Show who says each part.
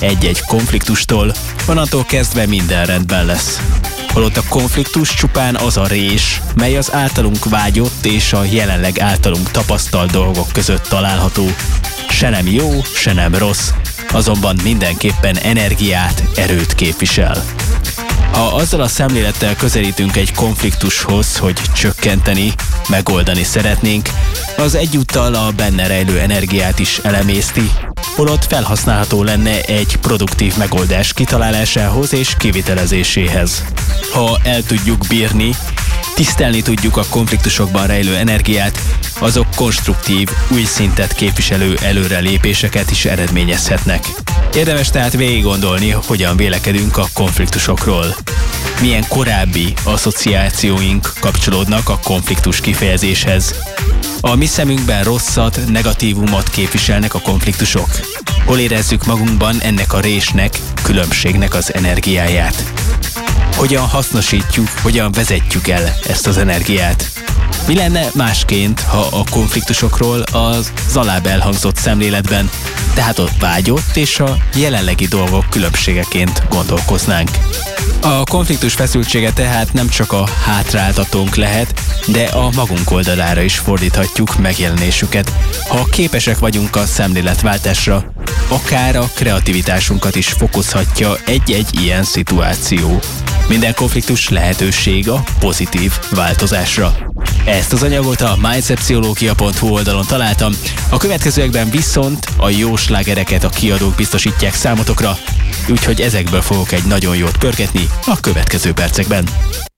Speaker 1: egy-egy konfliktustól, onnantól kezdve minden rendben lesz. Holott a konfliktus csupán az a rés, mely az általunk vágyott és a jelenleg általunk tapasztalt dolgok között található. Se nem jó, se nem rossz, azonban mindenképpen energiát, erőt képvisel. Ha azzal a szemlélettel közelítünk egy konfliktushoz, hogy csökkenteni, megoldani szeretnénk, az egyúttal a benne rejlő energiát is elemészti, holott felhasználható lenne egy produktív megoldás kitalálásához és kivitelezéséhez. Ha el tudjuk bírni, tisztelni tudjuk a konfliktusokban rejlő energiát, azok konstruktív, új szintet képviselő előrelépéseket is eredményezhetnek. Érdemes tehát végig gondolni, hogyan vélekedünk a konfliktusokról. Milyen korábbi asszociációink kapcsolódnak a konfliktus kifejezéshez. A mi szemünkben rosszat, negatívumot képviselnek a konfliktusok. Hol érezzük magunkban ennek a résnek, különbségnek az energiáját? Hogyan hasznosítjuk, hogyan vezetjük el ezt az energiát? Mi lenne másként, ha a konfliktusokról az alább elhangzott szemléletben, tehát a vágyott és a jelenlegi dolgok különbségeként gondolkoznánk? A konfliktus feszültsége tehát nem csak a hátráltatónk lehet, de a magunk oldalára is fordíthatjuk megjelenésüket, ha képesek vagyunk a szemléletváltásra, akár a kreativitásunkat is fokozhatja egy-egy ilyen szituáció. Minden konfliktus lehetőség a pozitív változásra. Ezt az anyagot a mindsetpszichológia.hu oldalon találtam, a következőekben viszont a jó slágereket a kiadók biztosítják számotokra, úgyhogy ezekből fogok egy nagyon jót pörgetni a következő percekben.